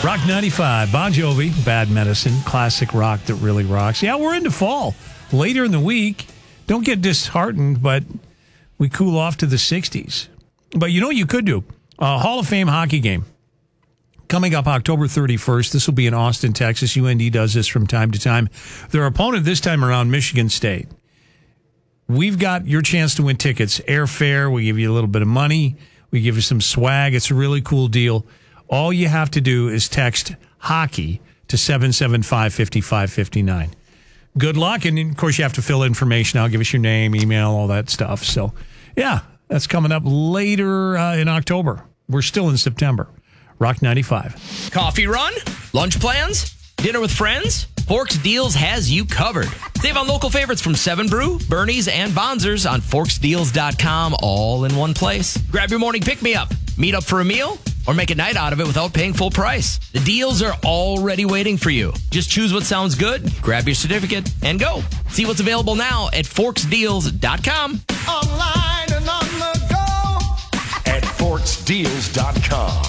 Rock 95, Bon Jovi, Bad Medicine, classic rock that really rocks. Yeah, we're into fall. Later in the week, don't get disheartened, but we cool off to the 60s. But you know what you could do? A Hall of Fame hockey game. Coming up October 31st. This will be in Austin, Texas. UND does this from time to time. Their opponent this time around, Michigan State. We've got your chance to win tickets. Airfare, we give you a little bit of money. We give you some swag. It's a really cool deal. All you have to do is text hockey to 775-5559. Good luck. And, of course, you have to fill information out. Give us your name, email, all that stuff. So, yeah, that's coming up later in October. We're still in September. Rock 95. Coffee run? Lunch plans? Dinner with friends? Forks Deals has you covered. Save on local favorites from 7 Brew, Bernie's, and Bonzers on forksdeals.com, all in one place. Grab your morning pick-me-up, meet up for a meal, or make a night out of it without paying full price. The deals are already waiting for you. Just choose what sounds good, grab your certificate, and go. See what's available now at forksdeals.com. Online and on the go at forksdeals.com.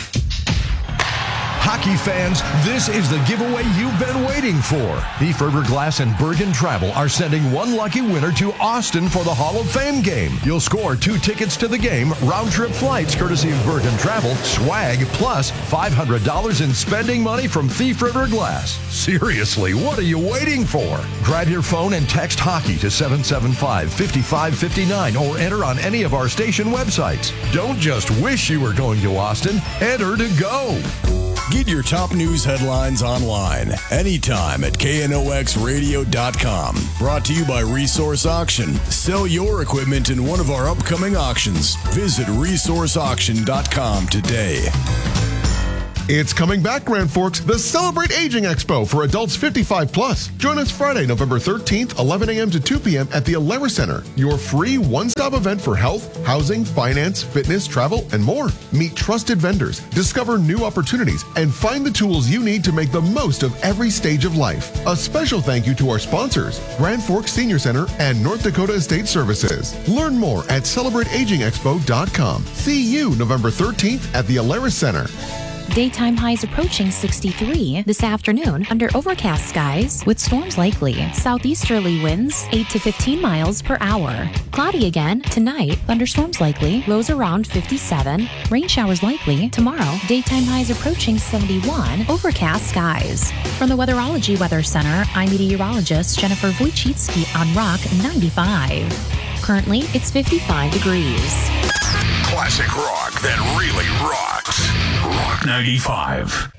Hockey fans, this is the giveaway you've been waiting for. Thief River Glass and Bergen Travel are sending one lucky winner to Austin for the Hall of Fame game. You'll score 2 tickets to the game, round-trip flights courtesy of Bergen Travel, swag, plus $500 in spending money from Thief River Glass. Seriously, what are you waiting for? Grab your phone and text hockey to 775-5559 or enter on any of our station websites. Don't just wish you were going to Austin, enter to go. Get your top news headlines online anytime at knoxradio.com. Brought to you by Resource Auction. Sell your equipment in one of our upcoming auctions. Visit resourceauction.com today. It's coming back, Grand Forks, the Celebrate Aging Expo for adults 55 plus. Join us Friday, November 13th, 11 a.m. to 2 p.m. at the Alara Center, your free one-stop event for health, housing, finance, fitness, travel, and more. Meet trusted vendors, discover new opportunities, and find the tools you need to make the most of every stage of life. A special thank you to our sponsors, Grand Forks Senior Center and North Dakota Estate Services. Learn more at celebrateagingexpo.com. See you November 13th at the Alara Center. Daytime highs approaching 63 this afternoon under overcast skies with storms likely. Southeasterly winds 8 to 15 miles per hour. Cloudy again tonight. Thunderstorms likely. Lows around 57. Rain showers likely tomorrow. Daytime highs approaching 71. Overcast skies. From the Weatherology Weather Center, I'm meteorologist Jennifer Wojcicki on Rock 95. Currently, it's 55 degrees. Classic rock that really rocks. Rock 95.